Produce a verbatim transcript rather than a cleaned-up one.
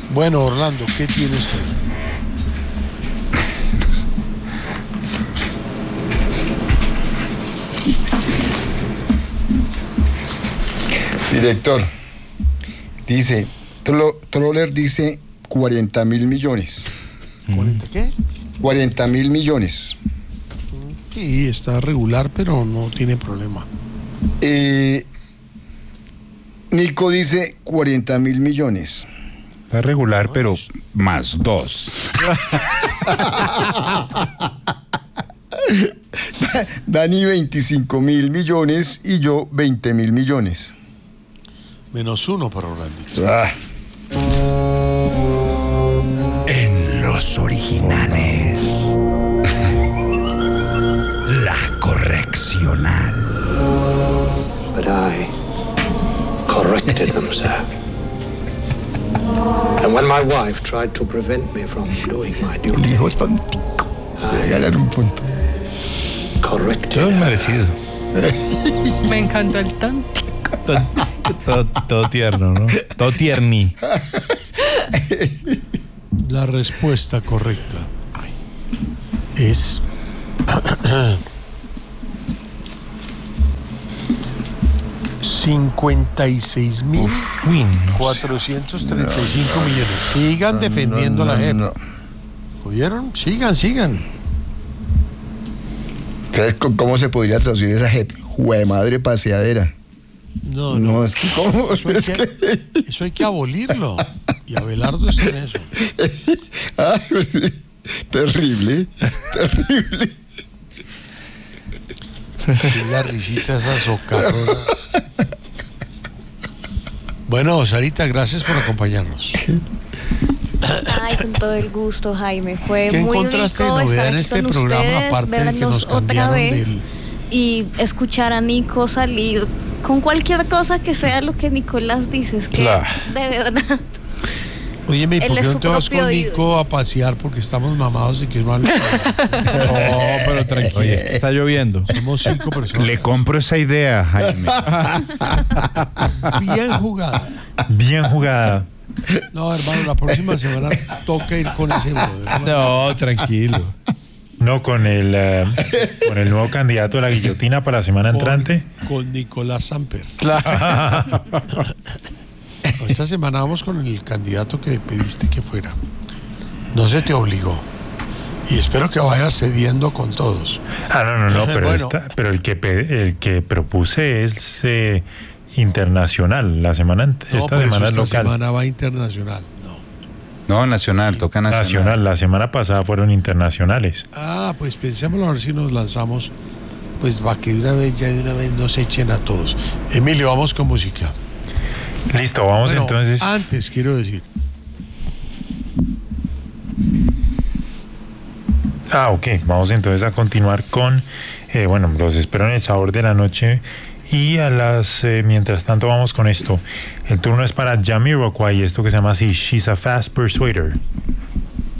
Bueno, Orlando, ¿qué tienes tú? Director, dice, Tro- Troller dice cuarenta mil millones. ¿cuarenta qué? cuarenta mil millones. Sí, está regular, pero no tiene problema. Eh, Nico dice cuarenta mil millones. Está regular, pero más dos. Dani veinticinco mil millones y yo veinte mil millones. Menos uno para Orlandito. Ah. En los originales. La correccional. But I corrected them, sir. And when my wife tried to prevent me from doing my El duty, hijo tontico. Se va a ganar un punto. corrected Todo es her. merecido. Me encantó el tan. Todo, todo tierno, ¿no? Todo tierni. La respuesta correcta es cincuenta y seis mil cuatrocientos treinta y cinco millones. Sigan defendiendo no, la no, J E P. no. ¿Oyeron? Sigan, sigan. ¿Sabes cómo se podría traducir esa J E P? Jue madre paseadera. No, no. No, es que ¿cómo? Eso hay Es que, que- eso hay que abolirlo. Y Abelardo está en eso. Ay, pues, sí. Terrible, terrible. Y la risita esa socarrona. Bueno, Sarita, gracias por acompañarnos. Ay, con todo el gusto, Jaime. Fue ¿Qué muy encontraste de rico novedad estar en aquí este con programa, ustedes, aparte de que vernos nos otra cambiaron vez del... y escuchar a Nico salir con cualquier cosa que sea lo que Nicolás dice. Es que, Claro. de verdad. Óyeme, ¿por Él qué es no su te vas propio con ídolo. Nico a pasear? Porque estamos mamados de que no han... No, pero tranquilo. Oye, está lloviendo. Somos cinco personas. Le compro esa idea, Jaime. Bien jugada. Bien jugada. No, hermano, la próxima semana toca ir con ese brother. No, tranquilo. No, con el, eh, con el nuevo candidato de la guillotina para la semana Con- entrante. Con Nicolás Samper. Claro. Esta semana vamos con el candidato que pediste que fuera. No se te obligó. Y espero que vayas cediendo con todos. Ah, no, no, no, pero, Bueno. esta- pero el, que pe- el que propuse es eh, internacional. La semana, ent- No, esta por eso semana es esta local. semana va internacional. No. No, nacional, toca nacional. Nacional, la semana pasada fueron internacionales. Ah, pues pensémoslo a ver si nos lanzamos. Pues va que de una vez, ya de una vez nos echen a todos. Emilio, vamos con música. Listo, vamos Bueno, entonces. Antes quiero decir. Ah, ok, vamos entonces a continuar con, eh, bueno, los espero en el sabor de la noche y a las, eh, mientras tanto vamos con esto. El turno es para Jamiroquai y esto que se llama así, She's a Fast Persuader.